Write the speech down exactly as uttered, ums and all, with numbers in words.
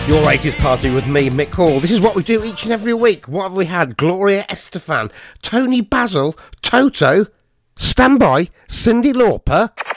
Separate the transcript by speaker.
Speaker 1: Your eighties party with me, Mick Hall. This is what we do each and every week. What have we had? Gloria Estefan, Tony Basil, Toto, Standby, Cyndi Lauper.